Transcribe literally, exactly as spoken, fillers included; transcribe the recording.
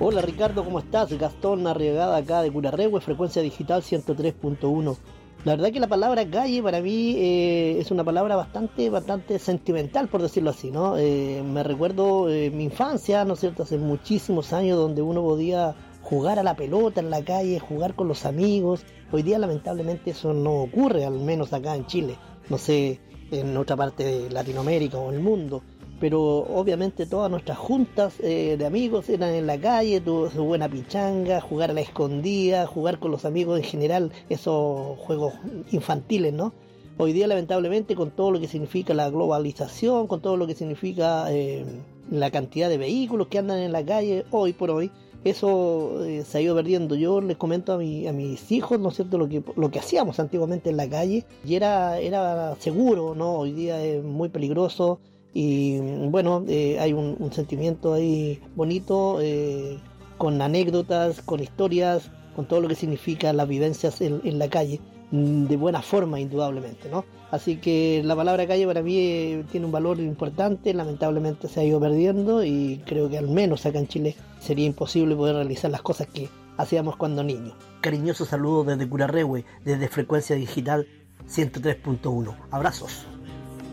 Hola Ricardo, ¿cómo estás? Gastón Arriagada acá de Curarrehue, frecuencia digital ciento tres punto uno. La verdad que la palabra calle para mí eh, es una palabra bastante, bastante sentimental, por decirlo así, ¿no? Eh, me recuerdo eh, mi infancia, ¿no es cierto? Hace muchísimos años donde uno podía jugar a la pelota en la calle, jugar con los amigos. Hoy día lamentablemente eso no ocurre, al menos acá en Chile. No sé, en otra parte de Latinoamérica o el mundo. Pero obviamente todas nuestras juntas eh, de amigos eran en la calle, tuvo su buena pichanga, jugar a la escondida, jugar con los amigos en general, esos juegos infantiles, ¿no? Hoy día lamentablemente con todo lo que significa la globalización, con todo lo que significa eh, la cantidad de vehículos que andan en la calle hoy por hoy, eso eh, se ha ido perdiendo. Yo les comento a, mi, a mis hijos, ¿no es cierto?, lo que, lo que hacíamos antiguamente en la calle y era, era seguro, ¿no? Hoy día es muy peligroso. Y bueno, eh, hay un, un sentimiento ahí bonito, eh, con anécdotas, con historias, con todo lo que significa las vivencias en, en la calle, de buena forma indudablemente, ¿no? Así que la palabra calle para mí eh, tiene un valor importante, lamentablemente se ha ido perdiendo y creo que al menos acá en Chile sería imposible poder realizar las cosas que hacíamos cuando niños. Cariñoso saludo desde Curarrehue, desde frecuencia digital ciento tres punto uno. Abrazos.